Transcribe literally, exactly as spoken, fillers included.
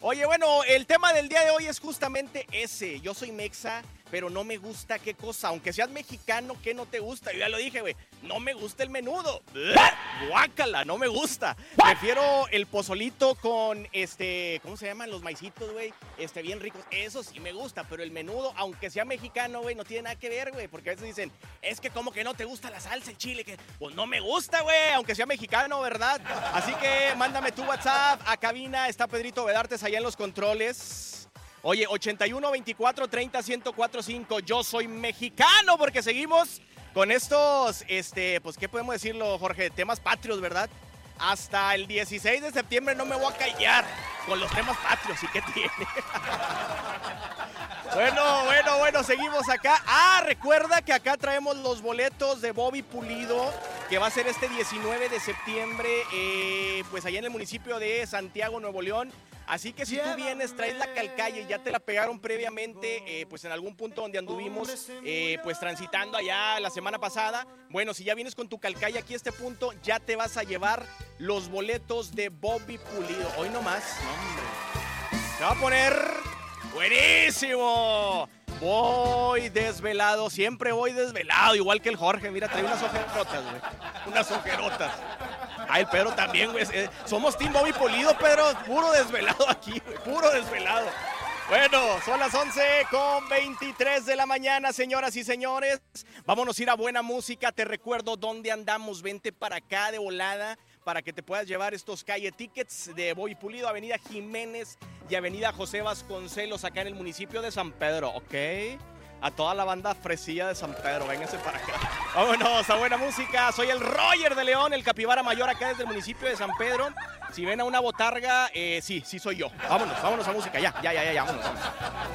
Oye, bueno, el tema del día de hoy es justamente ese. Yo soy mexa, pero no me gusta qué cosa. Aunque seas mexicano, ¿qué no te gusta? Yo ya lo dije, güey. No me gusta el menudo. Guácala, no me gusta. Prefiero el pozolito con, este, ¿cómo se llaman? Los maicitos, güey. Este, bien ricos. Eso sí me gusta, pero el menudo, aunque sea mexicano, güey, no tiene nada que ver, güey. Porque a veces dicen, es que como que no te gusta la salsa, el chile. Que... Pues no me gusta, güey, aunque sea mexicano, ¿verdad? Así que mándame tu WhatsApp a cabina. Está Pedrito Vedartes allá en los controles. Oye, ochenta y uno, veinticuatro, treinta, ciento cuatro punto cinco. Yo soy mexicano porque seguimos con estos, este, pues, ¿qué podemos decirlo, Jorge? Temas patrios, ¿verdad? Hasta el dieciséis de septiembre no me voy a callar con los temas patrios. ¿Y qué tiene? Bueno, bueno, bueno, seguimos acá. Ah, recuerda que acá traemos los boletos de Bobby Pulido, que va a ser este diecinueve de septiembre, eh, pues allá en el municipio de Santiago, Nuevo León. Así que si tú vienes, traes la calcalle y ya te la pegaron previamente, eh, pues en algún punto donde anduvimos, eh, pues transitando allá la semana pasada. Bueno, si ya vienes con tu calcalle aquí a este punto, ya te vas a llevar los boletos de Bobby Pulido. Hoy nomás, hombre. Se va a poner buenísimo. Voy desvelado, siempre voy desvelado, igual que el Jorge. Mira, trae unas ojerotas, güey. Unas ojerotas. Ah, el Pedro también, güey. Eh, somos Team Bobby Pulido, Pedro. Puro desvelado aquí, güey. Puro desvelado. Bueno, son las once con veintitrés de la mañana, señoras y señores. Vámonos a ir a buena música. Te recuerdo dónde andamos. Vente para acá de volada para que te puedas llevar estos calle tickets de Bobby Pulido, Avenida Jiménez y Avenida José Vasconcelos, acá en el municipio de San Pedro, ¿ok? A toda la banda fresilla de San Pedro, vénganse para acá. Vámonos a buena música. Soy el Roger de León, el capibara mayor acá desde el municipio de San Pedro. Si ven a una botarga, eh, sí, sí soy yo. Vámonos, vámonos a música, ya, ya, ya, ya, vámonos, vámonos.